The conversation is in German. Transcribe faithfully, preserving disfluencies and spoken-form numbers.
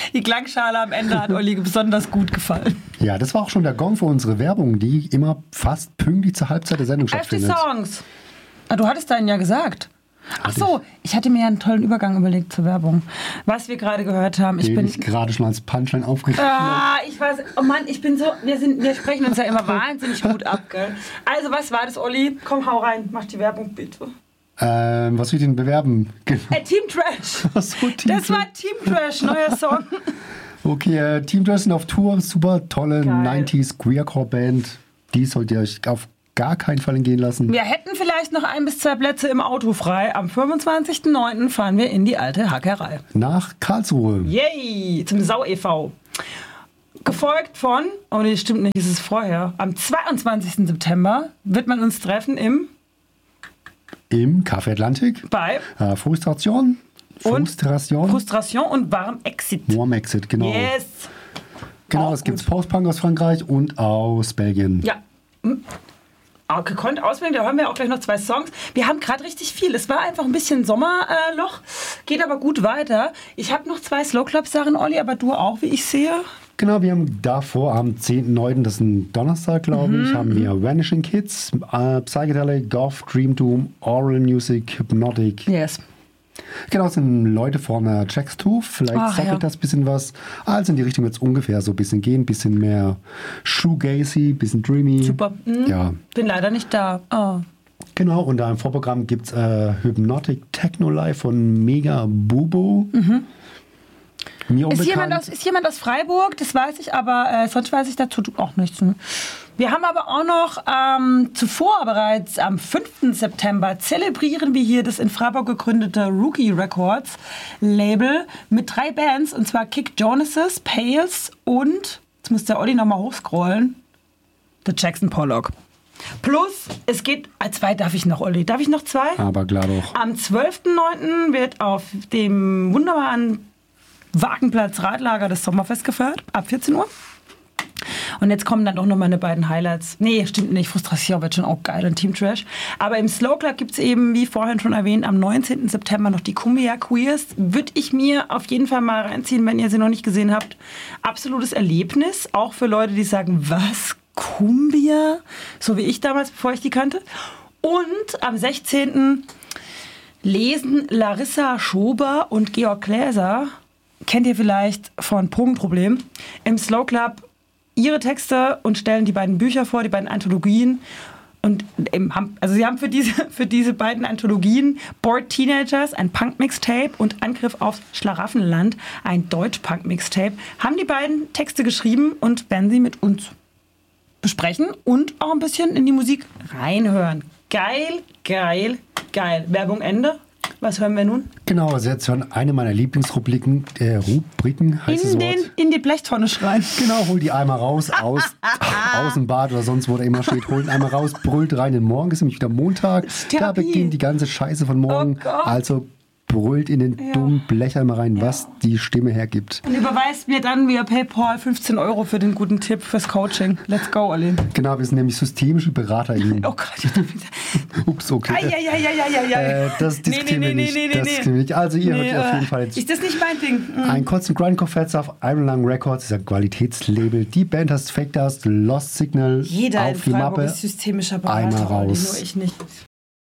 Die Klangschale am Ende hat Olli besonders gut gefallen. Ja, das war auch schon der Gong für unsere Werbung, die immer fast pünktlich zur Halbzeit der Sendung stattfindet. Elf Songs. Ah, du hattest deinen ja gesagt. Ach so, ich hatte mir ja einen tollen Übergang überlegt zur Werbung. Was wir gerade gehört haben. Ich Den bin ich gerade schon als Punchline aufgegriffen habe. Ah, ich weiß. Oh Mann, ich bin so. Wir, sind, wir sprechen uns ja immer wahnsinnig gut ab, gell? Also, was war das, Olli? Komm, hau rein. Mach die Werbung, bitte. Ähm, was will ich denn bewerben? Genau. Äh, Team Trash. Ach so, Team das war Team Trash, neuer Song. Okay, äh, Team Trash sind auf Tour. Super tolle Geil. neunziger Queercore-Band. Die solltet ihr euch auf gar keinen Fall entgehen lassen. Wir hätten vielleicht noch ein bis zwei Plätze im Auto frei. Am fünfundzwanzigsten neunten fahren wir in die alte Hackerei. Nach Karlsruhe. Yay, zum Sau e V. Gefolgt von, oh nee, stimmt nicht, ist es vorher. Am zweiundzwanzigsten September wird man uns treffen im Im Café Atlantik. bei Äh, Frustration. Und Frustration. Frustration und Warm Exit. Warm Exit, genau. Yes. Genau, Auch es gibt gut. Post-Punk aus Frankreich und aus Belgien. Ja. Hm. Auch gekonnt auswählen, da hören wir auch gleich noch zwei Songs. Wir haben gerade richtig viel. Es war einfach ein bisschen Sommerloch, geht aber gut weiter. Ich habe noch zwei Slow Club Sachen, Olli, aber du auch, wie ich sehe. Genau, wir haben davor am zehnten neunten, das ist ein Donnerstag, glaube Mhm. ich, haben wir Vanishing Kids, äh, Psychedelic, Goth, Dream Doom, Oral Music, Hypnotic. Yes. Genau, das sind Leute von äh, Jackstooth. Vielleicht Ach, sagt ja. euch das ein bisschen was. Also in die Richtung wird es ungefähr so ein bisschen gehen. Ein bisschen mehr shoegazy, ein bisschen dreamy. Super. Mhm. Ja, Bin leider nicht da. Oh. genau. Und da im Vorprogramm gibt es äh, Hypnotic Techno Live von Mega Bubo. Mhm. Mir Ist unbekannt. jemand, aus, ist jemand aus Freiburg? Das weiß ich, aber äh, sonst weiß ich dazu auch nichts. Wir haben aber auch noch ähm, zuvor bereits am fünften September zelebrieren wir hier das in Freiburg gegründete Rookie Records Label mit drei Bands, und zwar Kick Jonases, Pales und, jetzt muss der Olli nochmal hochscrollen, The Jackson Pollock. Plus, es geht, äh, zwei darf ich noch, Olli. Darf ich noch zwei? Aber klar doch. Am zwölften neunten wird auf dem wunderbaren Wagenplatz Radlager das Sommerfest gefeiert, ab vierzehn Uhr. Und jetzt kommen dann doch noch meine beiden Highlights. Nee, stimmt nicht. Frustration wird schon auch geil und Team Trash. Aber im Slow Club gibt es eben, wie vorhin schon erwähnt, am neunzehnten September noch die Cumbia Queers. Würde ich mir auf jeden Fall mal reinziehen, wenn ihr sie noch nicht gesehen habt. Absolutes Erlebnis. Auch für Leute, die sagen, was? Cumbia? So wie ich damals, bevor ich die kannte. Und am sechzehnten lesen Larissa Schober und Georg Gläser, kennt ihr vielleicht von Punktproblem, im Slow Club ihre Texte und stellen die beiden Bücher vor, die beiden Anthologien. Und eben haben, also sie haben für diese, für diese beiden Anthologien Bored Teenagers, ein Punk-Mixtape, und Angriff aufs Schlaraffenland, ein Deutsch-Punk-Mixtape, haben die beiden Texte geschrieben und werden sie mit uns besprechen und auch ein bisschen in die Musik reinhören. Geil, geil, geil. Werbung Ende. Was hören wir nun? Genau, also jetzt hören eine meiner Lieblingsrubriken, äh, Rubriken heißt In, das den, Wort. in die Blechtonne schreien. Genau, hol die Eimer raus, aus, aus dem Bad oder sonst, wo da immer steht, holt den Eimer raus, brüllt rein, denn morgen ist nämlich wieder Montag, da Therapie. beginnt die ganze Scheiße von morgen, Oh Gott. also brüllt in den Ja. dummen Blecheimer rein, was die Stimme hergibt. Und überweist mir dann via PayPal fünfzehn Euro für den guten Tipp fürs Coaching. Let's go, Olli. Genau, wir sind nämlich systemische BeraterInnen. Oh Gott, ich hab wieder... Ups, okay. Eieieiei. Äh, das diskriminiert nee, nicht. nee, nee, das nee. diskriminiert nicht. Also ihr Nee, hört auf jeden äh, Fall jetzt Ist das nicht mein Ding? Mhm. einen kurzen Grindcore-Fetz auf Iron Lung Records, dieser Qualitätslabel. Die Band heißt Fake Dust, Lost Signal, Jeder in auf die Freiburg Mappe, ist systemischer Eimer Berater, Olli, raus. nur ich nicht.